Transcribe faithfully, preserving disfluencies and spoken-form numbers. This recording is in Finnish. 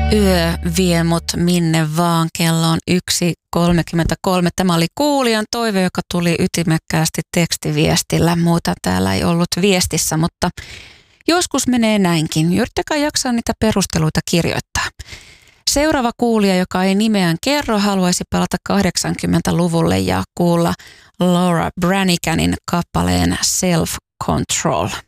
Yö vie mut minne vaan, kello on yksi kolmekymmentäkolme. Tämä oli kuulijan toive, joka tuli ytimekkäästi tekstiviestillä. Muuta täällä ei ollut viestissä, mutta joskus menee näinkin. Yrittäkää jaksaa niitä perusteluita kirjoittaa. Seuraava kuulija, joka ei nimeään kerro, haluaisi palata kahdeksankymmentäluvulle ja kuulla Laura Braniganin kappaleen Self Control.